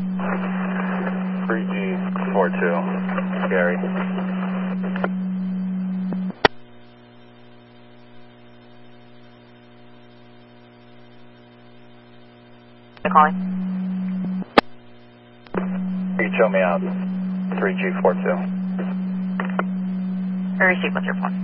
3G42, Gary. Calling. You show me out. 3G42. I received with your phone.